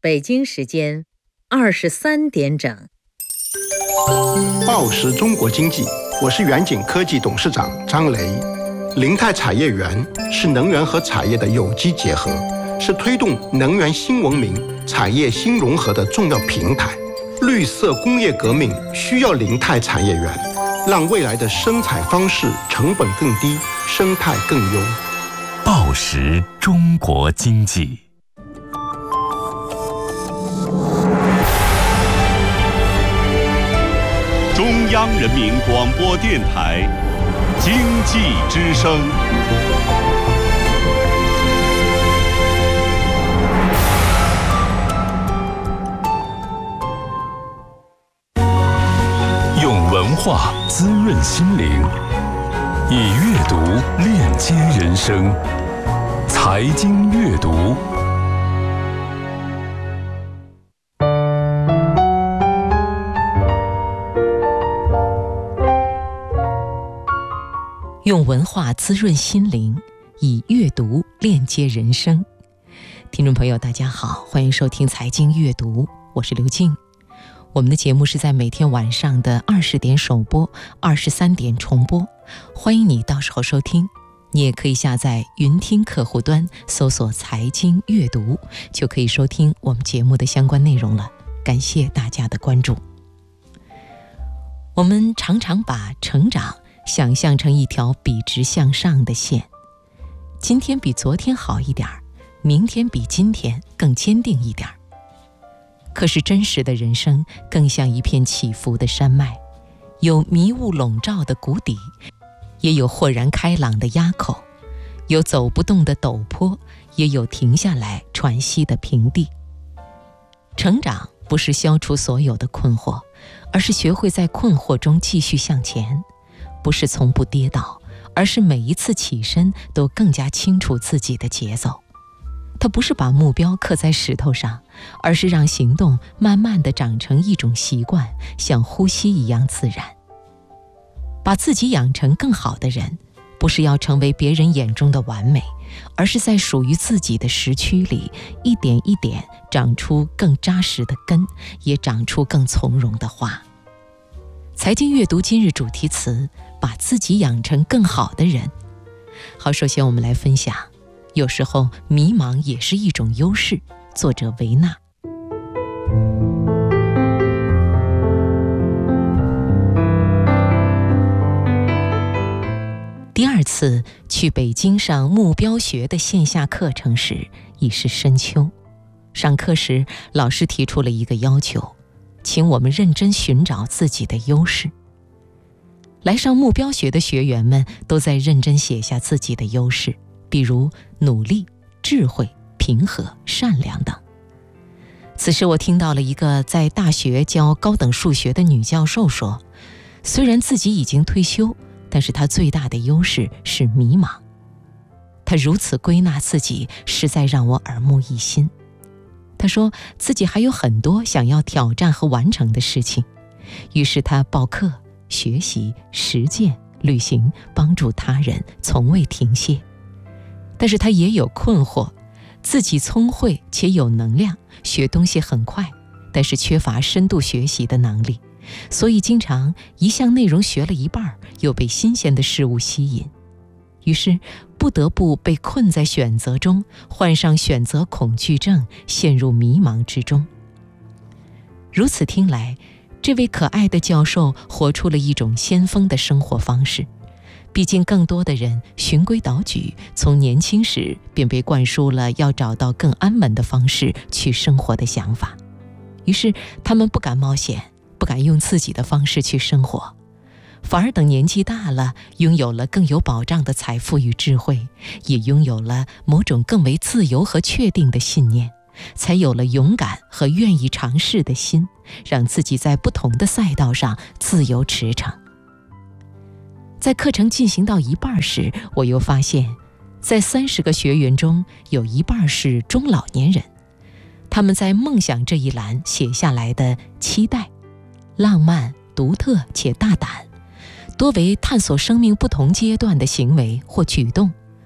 北京时间23点整。 报时中国经济，我是远景科技董事长张雷。林泰产业园是能源和产业的有机结合，是推动能源新文明、产业新融合的重要平台。绿色工业革命需要林泰产业园，让未来的生产方式成本更低，生态更优。 报时中国经济。 中央人民广播电台经济之声。 用文化滋润心灵，以阅读链接人生。财经阅读。 用文化滋润心灵，以阅读链接人生。听众朋友大家好，欢迎收听财经阅读，我是刘静。我们的节目是在每天晚上的20点首播，23点重播，欢迎你到时候收听。你也可以下载云听客户端，搜索财经阅读，就可以收听我们节目的相关内容了。感谢大家的关注。我们常常把成长想象成一条笔直向上的线，今天比昨天好一点，明天比今天更坚定一点。可是真实的人生更像一片起伏的山脉，有迷雾笼罩的谷底，也有豁然开朗的垭口，有走不动的陡坡，也有停下来喘息的平地。成长不是消除所有的困惑，而是学会在困惑中继续向前。不是从不跌倒，而是每一次起身都更加清楚自己的节奏。它不是把目标刻在石头上，而是让行动慢慢地长成一种习惯，像呼吸一样自然。把自己养成更好的人，不是要成为别人眼中的完美，而是在属于自己的时区里，一点一点长出更扎实的根，也长出更从容的花。财经阅读今日主题词：把自己养成更好的人。好，首先我们来分享，有时候迷茫也是一种优势。作者维纳。第二次去北京上目标学的线下课程时，已是深秋。上课时，老师提出了一个要求，请我们认真寻找自己的优势。来上目标学的学员们都在认真写下自己的优势，比如努力、智慧、平和、善良等。此时我听到了一个在大学教高等数学的女教授说，虽然自己已经退休，但是她最大的优势是迷茫。她如此归纳自己，实在让我耳目一新。她说自己还有很多想要挑战和完成的事情，于是她报课、学习、实践、旅行，帮助他人，从未停歇。但是她也有困惑，自己聪慧且有能量，学东西很快，但是缺乏深度学习的能力，所以经常一项内容学了一半，又被新鲜的事物吸引，于是不得不被困在选择中，患上选择恐惧症，陷入迷茫之中。如此听来，这位可爱的教授活出了一种先锋的生活方式。毕竟更多的人循规蹈矩，从年轻时便被灌输了要找到更安稳的方式去生活的想法，于是他们不敢冒险，不敢用自己的方式去生活，反而等年纪大了，拥有了更有保障的财富与智慧，也拥有了某种更为自由和确定的信念，才有了勇敢和愿意尝试的心，让自己在不同的赛道上自由驰骋。在课程进行到一半时，我又发现，在30个学员中，有一半是中老年人。他们在梦想这一栏写下来的期待、浪漫、独特且大胆，多为探索生命不同阶段的行为或举动，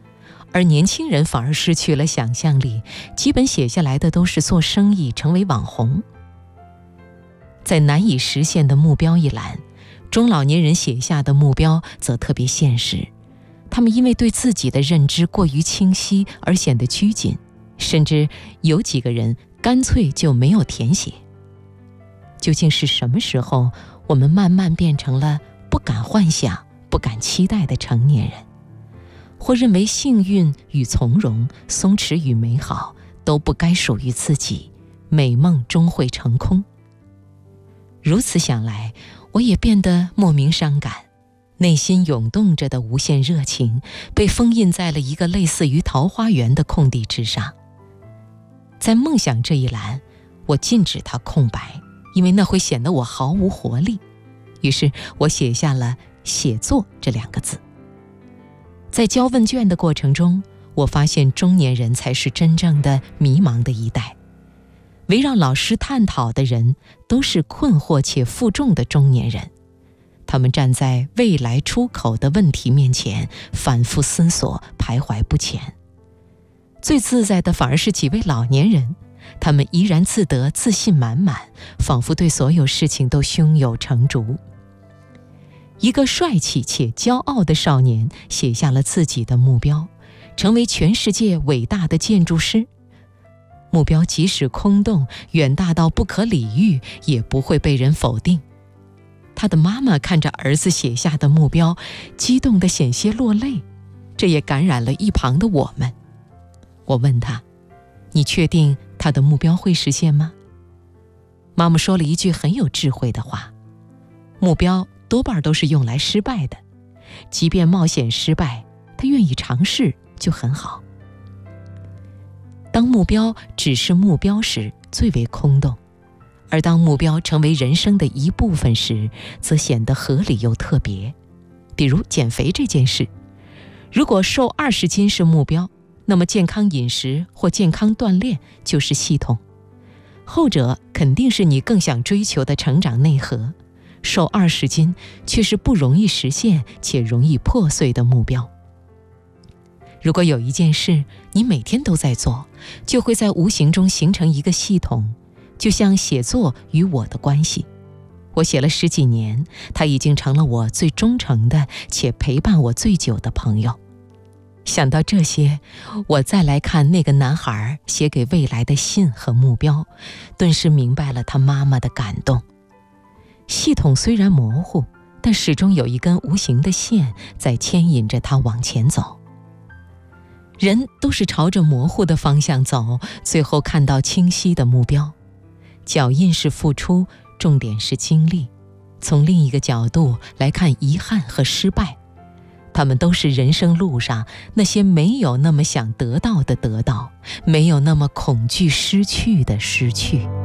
而年轻人反而失去了想象力，基本写下来的都是做生意、成为网红。在难以实现的目标一栏，中老年人写下的目标则特别现实，他们因为对自己的认知过于清晰而显得拘谨，甚至有几个人干脆就没有填写。究竟是什么时候，我们慢慢变成了不敢幻想、不敢期待的成年人，或认为幸运与从容、松弛与美好都不该属于自己，美梦终会成空？如此想来，我也变得莫名伤感，内心涌动着的无限热情被封印在了一个类似于桃花源的空地之上。在梦想这一栏，我禁止它空白，因为那会显得我毫无活力。于是我写下了写作这2个字。在交问卷的过程中，我发现中年人才是真正的迷茫的一代。围绕老师探讨的人都是困惑且负重的中年人，他们站在未来出口的问题面前，反复思索，徘徊不前。最自在的反而是几位老年人，他们怡然自得，自信满满，仿佛对所有事情都胸有成竹。一个帅气且骄傲的少年写下了自己的目标，成为全世界伟大的建筑师。目标即使空洞，远大到不可理喻，也不会被人否定。他的妈妈看着儿子写下的目标，激动得险些落泪，这也感染了一旁的我们。我问他：你确定他的目标会实现吗？妈妈说了一句很有智慧的话：目标多半都是用来失败的，即便冒险失败，他愿意尝试就很好。当目标只是目标时，最为空洞；而当目标成为人生的一部分时，则显得合理又特别。比如减肥这件事，如果瘦20斤是目标，那么健康饮食或健康锻炼就是系统。后者肯定是你更想追求的成长内核，瘦20斤却是不容易实现且容易破碎的目标。如果有一件事你每天都在做，就会在无形中形成一个系统，就像写作与我的关系。我写了10几年，它已经成了我最忠诚的且陪伴我最久的朋友。想到这些，我再来看那个男孩写给未来的信和目标，顿时明白了他妈妈的感动。系统虽然模糊，但始终有一根无形的线在牵引着他往前走。人都是朝着模糊的方向走，最后看到清晰的目标。脚印是付出，重点是经历。从另一个角度来看遗憾和失败，他们都是人生路上那些没有那么想得到的得到，没有那么恐惧失去的失去。